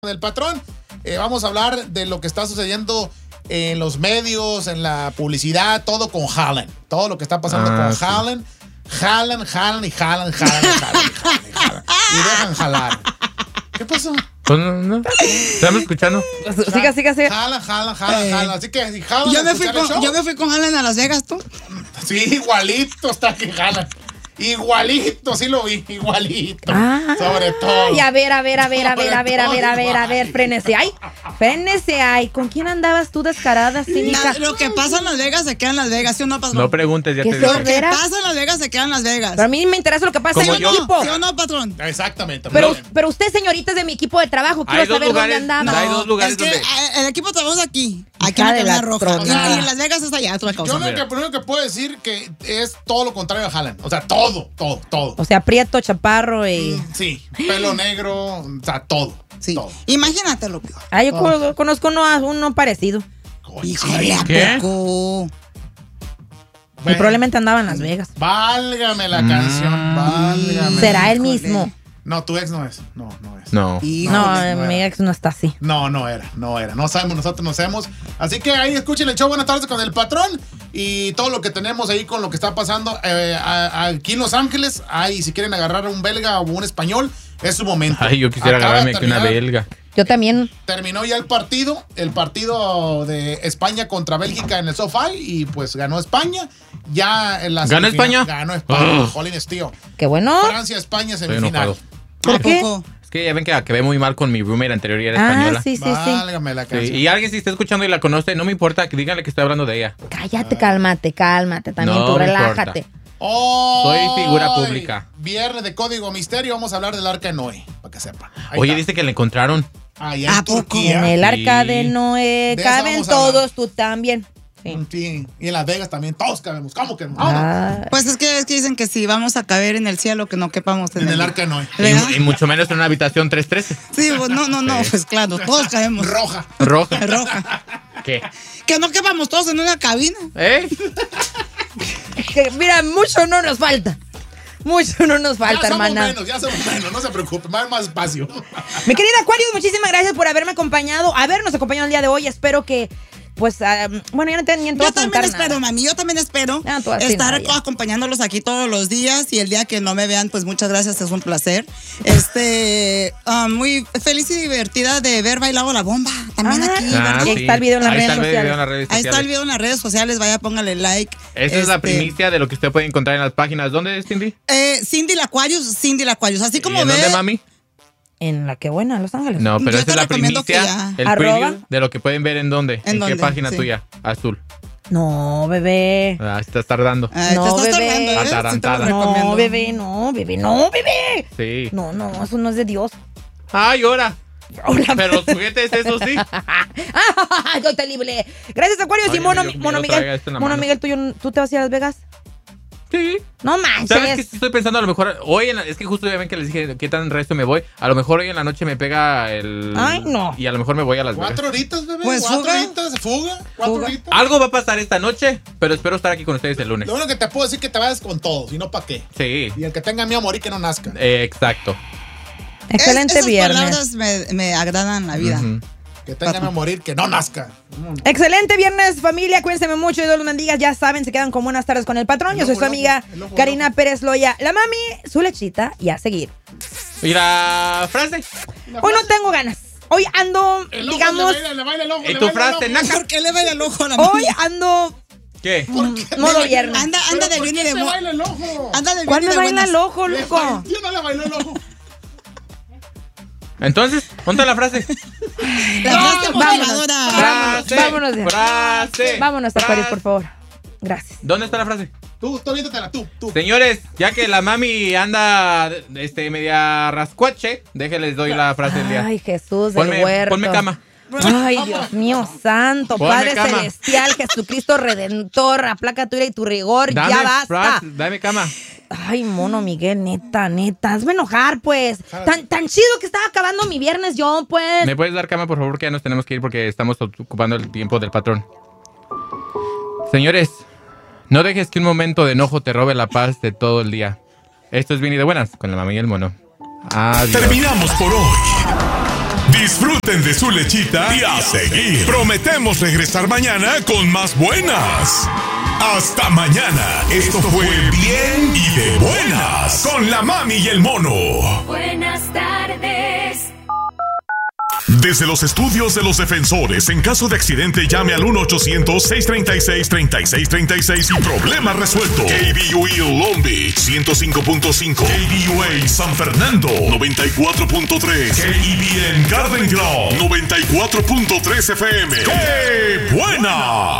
del patrón. Vamos a hablar de lo que está sucediendo en los medios, en la publicidad, todo con Haaland. Todo lo que está pasando con Haaland. Jalan y dejan jalar. ¿Qué pasó? Pues no. ¿Estamos escuchando? Siga. Jalan. Así que si Haaland Yo me fui con Haaland a Las Vegas, ¿tú? Sí, igualito está que Haaland. Igualito, sí lo vi, igualito. Sobre todo. Y a ver, frénese ahí. ¿Con quién andabas tú descarada, cínica? Lo que pasa en Las Vegas se queda en Las Vegas, ¿sí o no, patrón? No preguntes, ya te ¿Qué digo. Lo que pasa en Las Vegas se queda en Las Vegas. Pero a mí me interesa lo que pasa en mi equipo. ¿Sí o no, patrón? Exactamente. Pero usted, señorita, es de mi equipo de trabajo. Quiero saber dónde andaba. Hay dos lugares es que donde... el equipo trabajamos aquí en Hija la de Cadena la Roja. tronada. Y en Las Vegas es allá, otra Yo cosa. lo único que puedo decir que es todo lo contrario a Haaland. O sea, todo. O sea, prieto, chaparro y... Sí, pelo negro, o sea, todo. Sí. Todo. Imagínate lo que... Yo conozco uno parecido. Híjole, ¿a ¿Qué? poco? Y probablemente andaba en Las Vegas. Válgame la canción, válgame. ¿Será el Híjole. mismo? No, tu ex no es. No es. No. Híjole. No, mi ex no está así. No era. No sabemos, nosotros no sabemos. Así que ahí escuchen el show Buenas tardes con el patrón y todo lo que tenemos ahí con lo que está pasando aquí en Los Ángeles. Ahí, si quieren agarrar a un belga o un español, es su momento. Ay, yo quisiera Acaba agarrarme de aquí una terminar. belga. Yo también. Terminó ya el partido de España contra Bélgica en el SoFi y pues ganó España. Ya en la ¿Ganó semifinal- España? Ganó España. Oh. Jolines, tío. Qué bueno. Francia-España Estoy semifinal. enojado. ¿A ¿Por qué? poco? Es que ya ven que acabé muy mal con mi roommate anterior y era española. Sí. Válgame la Sí, canción. y alguien si está escuchando y la conoce, no me importa, que díganle que estoy hablando de ella. Cállate, cálmate. También No tú me relájate. Hoy, Soy figura pública. Viernes de Código Misterio, vamos a hablar del Arca de Noé, para que sepan. Ahí Oye, está. dice que le encontraron. Allá en ¿A poco? Turquía. En el arca Sí. de Noé De eso caben vamos a hablar. todos, tú también. Sí. Sí, y en Las Vegas también, todos cabemos. ¿Cómo que no? Pues es que dicen que si vamos a caber en el cielo, que no quepamos En el Arca de Noé. ¿Verdad? Y mucho menos en una habitación 313. Sí, pues no, pues claro, todos caemos. Roja. Roja. Roja. ¿Qué? Que no quepamos todos en una cabina. Que, mira, mucho no nos falta. Hermana. Ya somos menos, no se preocupe, más espacio. Mi querida Aquarius, muchísimas gracias por habernos acompañado el día de hoy. Espero que, pues, bueno, ya no te ni Yo también espero, mami, yo también espero tú así estar no, ya. acompañándolos aquí todos los días y el día que no me vean, pues muchas gracias, es un placer. Muy feliz y divertida de ver bailado la bomba también aquí. ¿verdad? Ahí está el video en las Ahí redes está el video sociales. en las redes Ahí está el sociales. video en las redes sociales, vaya, póngale like. Esa es la primicia de lo que usted puede encontrar en las páginas. ¿Dónde es, Cindy? Cindy la Aquarius, así como ¿Y en ve. dónde, mami? En La Que Buena, Los Ángeles. No, pero Yo esa te es la recomiendo que primicia, ya. el Arroba. preview de lo que pueden ver en dónde. ¿En qué dónde? página Sí. tuya? Azul. No, bebé. Estás tardando. No, te estás bebé. tardando, ¿eh? Sí te lo Atarantada. recomiendo. No, bebé, no, bebé. Sí. No, eso no es de Dios. Ay, ahora. Hola. Pero los juguetes, eso sí. Yo te libre. Gracias, Aquarius. Ay, Y Mono Dios mío, Miguel. traiga esto en la Mono mano. Miguel, ¿tú te vas a ir a Las Vegas? Sí. No manches. ¿Sabes qué estoy pensando? A lo mejor hoy, es que justo ya ven que les dije qué tan resto me voy. A lo mejor hoy en la noche me pega el... Ay, no. Y a lo mejor me voy a Las Vegas. 4 horitas, bebé. Pues 4 fuga. horitas, fuga. 4 horitas. Algo va a pasar esta noche, pero espero estar aquí con ustedes el lunes. Lo único que te puedo decir es que te vayas con todo, si no, ¿para qué? Sí. Y el que tenga miedo a morir, que no nazca. Exacto. Excelente Esas viernes. palabras me agradan la vida. Ujú. Que tenga miedo a morir, que no nazca. Excelente viernes, familia. Cuídense mucho y Dios los bendiga. Ya saben, se quedan con Buenas tardes con el patrón. Yo soy su amiga el ojo, Karina Pérez Loya. La mami, su lechita y a seguir. ¿Y la frase? Hoy no tengo ganas. Hoy ando, El ojo digamos, le baila el ojo. ¿Y le tu baila el frase, ojo. naca? ¿Por qué le baila el ojo a la hoy mami? ando ¿Qué? modo viernes. Anda ¿Pero de por bien y qué de te buenas. baila el ojo? Anda de bien ¿Cuál y me de baila buenas. el ojo, loco? Yo no le bailó el ojo. Entonces, ponte la frase. La frase vámonos. motivadora. Vámonos ya. Frase. Vámonos, Aquarius, por favor. Gracias. ¿Dónde está la frase? Tú viéndotela, tú. Señores, ya que la mami anda media rascuache, déjenles doy la frase del día. Ay, Jesús del huerto. Ponme cama. Ay, Dios mío santo, Ponme Padre cama. Celestial, Jesucristo Redentor, aplaca tu ira y tu rigor, ya basta. Dame cama. Ay, Mono Miguel, neta, hazme enojar, pues. Tan chido que estaba acabando mi viernes yo, pues. ¿Me puedes dar cama, por favor? Que ya nos tenemos que ir porque estamos ocupando el tiempo del patrón. Señores, no dejes que un momento de enojo te robe la paz de todo el día. Esto es Bien y de Buenas con la mami y el mono. Adiós. Terminamos por hoy. Disfruten de su lechita y a seguir. Prometemos regresar mañana con más buenas. Hasta mañana. Esto fue Bien y de Buenas con la Mami y el Mono. Buenas tardes. Desde los estudios de los defensores, en caso de accidente, llame al 1-800-636-3636 y problema resuelto. KBUE Long Beach 105.5, KBUA San Fernando 94.3, KEBN Garden Grove 94.3 FM. ¡Qué buena!